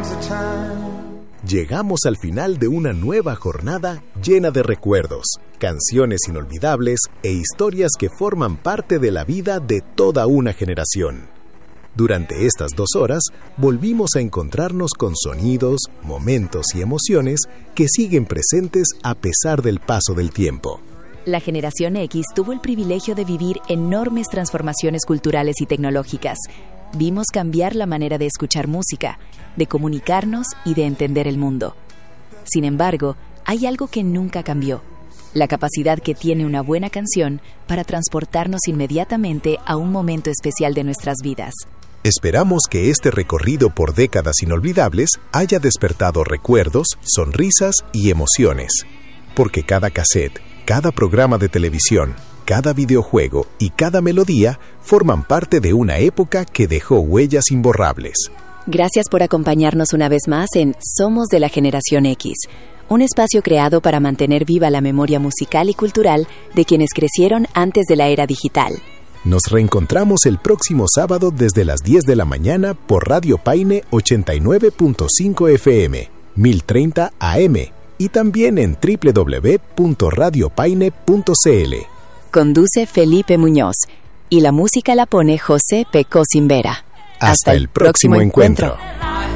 Llegamos al final de una nueva jornada llena de recuerdos, canciones inolvidables e historias que forman parte de la vida de toda una generación. Durante estas 2 horas, volvimos a encontrarnos con sonidos, momentos y emociones que siguen presentes a pesar del paso del tiempo. La generación X tuvo el privilegio de vivir enormes transformaciones culturales y tecnológicas. Vimos cambiar la manera de escuchar música, de comunicarnos y de entender el mundo. Sin embargo, hay algo que nunca cambió: la capacidad que tiene una buena canción para transportarnos inmediatamente a un momento especial de nuestras vidas. Esperamos que este recorrido por décadas inolvidables haya despertado recuerdos, sonrisas y emociones. Porque cada cassette, cada programa de televisión, cada videojuego y cada melodía forman parte de una época que dejó huellas imborrables. Gracias por acompañarnos una vez más en Somos de la Generación X, un espacio creado para mantener viva la memoria musical y cultural de quienes crecieron antes de la era digital. Nos reencontramos el próximo sábado desde las 10 de la mañana por Radio Paine 89.5 FM, 1030 AM y también en www.radiopaine.cl. Conduce Felipe Muñoz y la música la pone José Pecó Simbera. Hasta el próximo encuentro.